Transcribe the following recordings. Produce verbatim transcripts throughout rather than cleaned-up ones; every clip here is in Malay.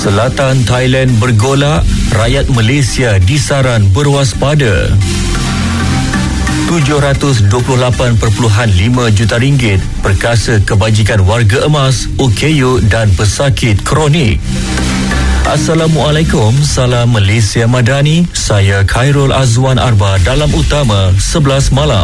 Selatan Thailand bergolak, rakyat Malaysia disaran berwaspada. tujuh ratus dua puluh lapan perpuluhan lima juta ringgit perkasa kebajikan warga emas, O K U dan pesakit kronik. Assalamualaikum, salam Malaysia Madani. Saya Khairul Azwan Arba dalam Utama sebelas malam.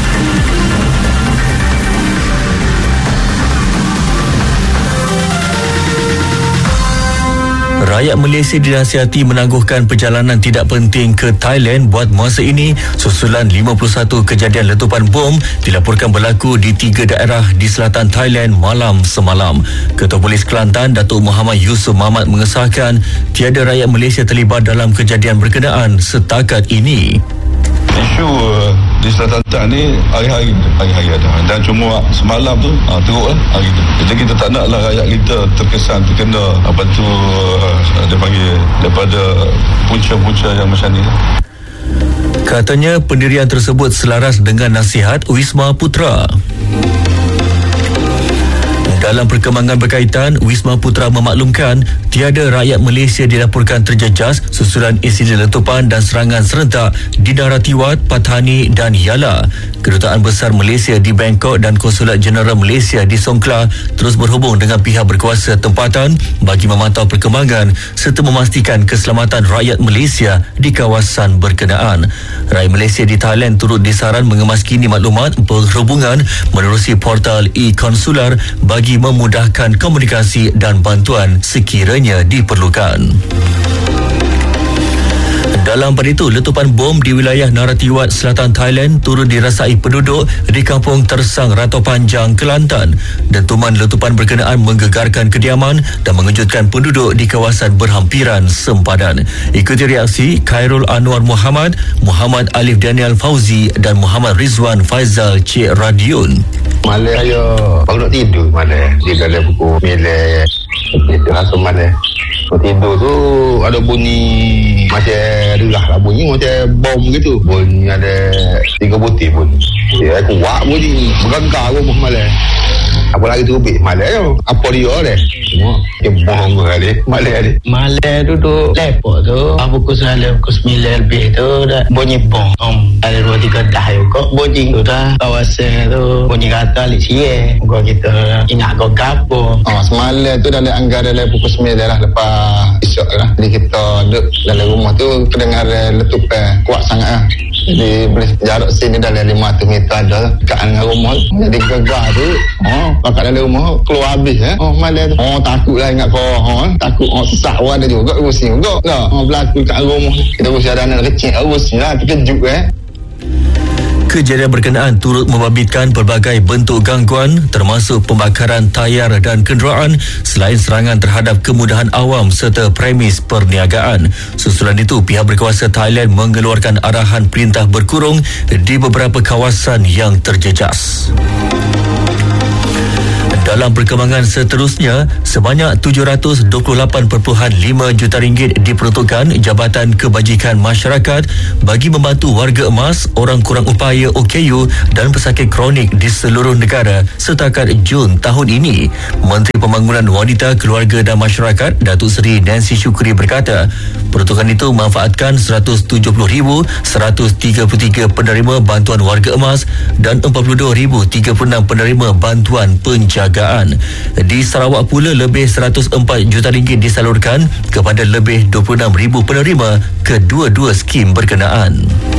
Rakyat Malaysia dinasihati menangguhkan perjalanan tidak penting ke Thailand buat masa ini susulan lima puluh satu kejadian letupan bom dilaporkan berlaku di tiga daerah di selatan Thailand malam semalam. Ketua Polis Kelantan Datuk Muhammad Yusof Mamat mengesahkan tiada rakyat Malaysia terlibat dalam kejadian berkenaan setakat ini. Isu uh, di Selatan Thailand ni hari-hari hari-hari ada, dan cuma semalam tu uh, teruk lah hari tu. Jadi kita tak naklah rakyat kita terkesan terkena apa tu uh, dia panggil daripada punca-punca yang macam ni. Katanya pendirian tersebut selaras dengan nasihat Wisma Putra. Dalam perkembangan berkaitan, Wisma Putra memaklumkan tiada rakyat Malaysia dilaporkan terjejas susulan insiden letupan dan serangan serentak di Naratiwat, Pathani dan Yala. Kedutaan Besar Malaysia di Bangkok dan Konsulat Jeneral Malaysia di Songkla terus berhubung dengan pihak berkuasa tempatan bagi memantau perkembangan serta memastikan keselamatan rakyat Malaysia di kawasan berkenaan. Rakyat Malaysia di Thailand turut disaran mengemaskini maklumat perhubungan menerusi portal e-konsular bagi memudahkan komunikasi dan bantuan sekiranya diperlukan. Dalam pada itu, letupan bom di wilayah Naratiwat, Selatan Thailand turut dirasai penduduk di kampung Tersang, Rato Panjang, Kelantan. Dentuman letupan berkenaan menggegarkan kediaman dan mengejutkan penduduk di kawasan berhampiran sempadan. Ikuti reaksi Khairul Anwar Muhammad, Muhammad Alif Daniel Fauzi dan Muhammad Rizwan Faizal Cik Radiun. Malam saya baru nak tidur malam. Di dalam pukul sembilan. Itu rasa malam. Tidur tu ada bunyi macam derah lah, bunyi macam bom gitu. Bunyi ada tiga butir bunyi. Ya, kuat bunyi. Bergegar rumah malam. Apa lagi tu ubik malam tu. Apa dia deh? Semua dia bohong kali. Malam ni. Malam duduk lepok tu. Pukul sembilan, pukul sembilan lebih tu dah bunyi bom. Om. Ada dua tiga dah juga bunyi tu dah. Kawasan tu bunyi kata alik siye. Muka kita ingat kau gapo. Oh, semalam tu dalam anggaran dalam pukul sembilan lah lepas esok lah. Jadi kita duduk dalam rumah tu kedengaran letupan kuat sangat lah. Jadi boleh jarak sini dalam lima ratus meter ada dekat dengan rumah. Jadi gegar tu oh, pakat dalam rumah keluar habis eh. Oh malam tu oh takut lah ingat kau oh, takut oh sesak pun ada juga pusing juga dah oh, berlaku dekat rumah. Kita mesti ada anak kecil pusing lah terkejut eh. Kejadian berkenaan turut membabitkan pelbagai bentuk gangguan termasuk pembakaran tayar dan kenderaan selain serangan terhadap kemudahan awam serta premis perniagaan. Susulan itu, pihak berkuasa Thailand mengeluarkan arahan perintah berkurung di beberapa kawasan yang terjejas. Dalam perkembangan seterusnya, sebanyak tujuh ratus dua puluh lapan perpuluhan lima juta ringgit diperuntukkan Jabatan Kebajikan Masyarakat bagi membantu warga emas, orang kurang upaya O K U dan pesakit kronik di seluruh negara setakat Jun tahun ini. Menteri Pembangunan Wanita, Keluarga dan Masyarakat Datuk Seri Nancy Shukri berkata, peruntukan itu memanfaatkan seratus tujuh puluh ribu seratus tiga puluh tiga penerima bantuan warga emas dan empat puluh dua ribu tiga puluh enam penerima bantuan penjagaan. Di Sarawak pula lebih seratus empat juta ringgit disalurkan kepada lebih dua puluh enam ribu penerima kedua-dua skim berkenaan.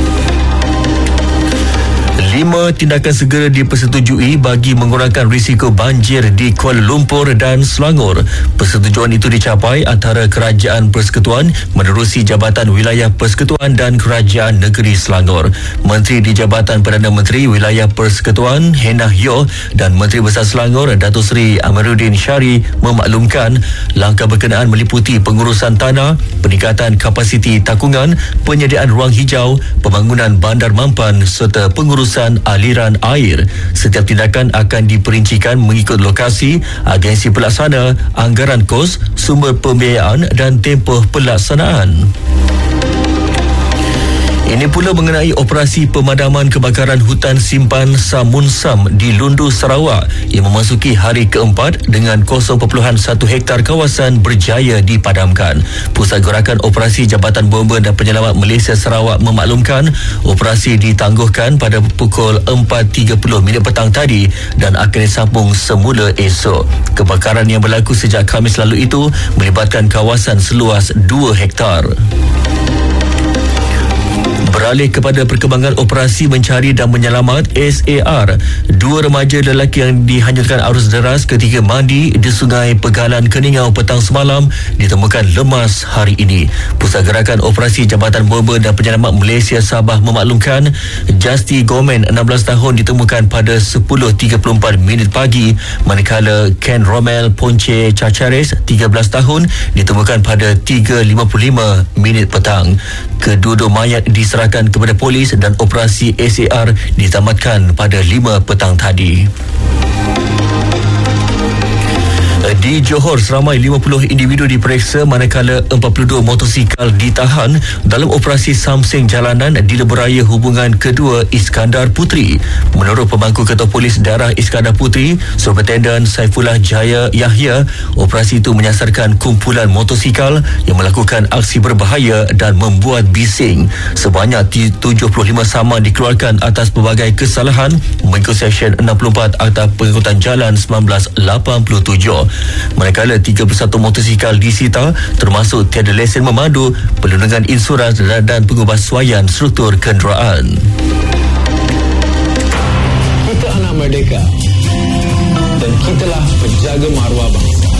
Lima tindakan segera dipersetujui bagi mengurangkan risiko banjir di Kuala Lumpur dan Selangor. Persetujuan itu dicapai antara Kerajaan Persekutuan menerusi Jabatan Wilayah Persekutuan dan Kerajaan Negeri Selangor. Menteri di Jabatan Perdana Menteri Wilayah Persekutuan Henah Yoh dan Menteri Besar Selangor Datuk Seri Amiruddin Syari memaklumkan langkah berkenaan meliputi pengurusan tanah, peningkatan kapasiti takungan, penyediaan ruang hijau, pembangunan bandar mampan serta pengurusan aliran air. Setiap tindakan akan diperincikan mengikut lokasi, agensi pelaksana, anggaran kos, sumber pembiayaan dan tempoh pelaksanaan. Ini pula mengenai operasi pemadaman kebakaran hutan simpan Samunsam di Lundu, Sarawak yang memasuki hari keempat dengan kosong perpuluhan satu hektar kawasan berjaya dipadamkan. Pusat Gerakan Operasi Jabatan Bomba dan Penyelamat Malaysia Sarawak memaklumkan operasi ditangguhkan pada pukul empat tiga puluh minit petang tadi dan akan disambung semula esok. Kebakaran yang berlaku sejak Khamis lalu itu melibatkan kawasan seluas dua hektar. Beralih kepada perkembangan operasi mencari dan menyelamat S A R, dua remaja lelaki yang dihanyutkan arus deras ketika mandi di Sungai Pegalan Keningau petang semalam ditemukan lemas hari ini. Pusat Gerakan Operasi Jabatan Bomba dan Penyelamat Malaysia Sabah memaklumkan Justy Gomen enam belas tahun ditemukan pada sepuluh tiga puluh empat minit pagi, manakala Ken Romel Ponce Cacares tiga belas tahun ditemukan pada tiga lima puluh lima minit petang. Kedua-dua mayat diserahkan kepada polis dan operasi S A R ditamatkan pada lima petang tadi. Di Johor, seramai lima puluh individu diperiksa manakala empat puluh dua motosikal ditahan dalam operasi samseng jalanan di leberaya hubungan kedua Iskandar Puteri. Menurut Pemangku Ketua Polis Daerah Iskandar Puteri, Superintendent Saifullah Jaya Yahya, operasi itu menyasarkan kumpulan motosikal yang melakukan aksi berbahaya dan membuat bising. Sebanyak tujuh puluh lima saman dikeluarkan atas pelbagai kesalahan mengikut Seksyen enam puluh empat Akta Pengangkutan Jalan seribu sembilan ratus lapan puluh tujuh. Manakala tiga puluh satu motosikal disita termasuk tiada lesen memandu, perlindungan insurans dan pengubahsuaian struktur kenderaan. Kita anak merdeka dan kitalah penjaga maruah bangsa.